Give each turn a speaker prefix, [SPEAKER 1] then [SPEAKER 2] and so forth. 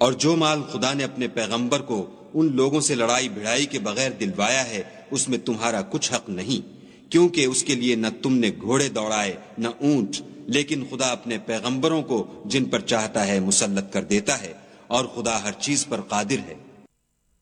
[SPEAKER 1] और जो माल खुदा ने अपने पैगंबर को उन लोगों से लड़ाई भिड़ाई के बगैर दिलवाया है उसमें तुम्हारा कुछ हक नहीं, क्योंकि उसके लिए न तुमने घोड़े दौड़ाए न ऊंट, लेकिन खुदा अपने पैगंबरों को जिन पर चाहता है मुसल्लत कर देता है और खुदा हर चीज पर कादिर है।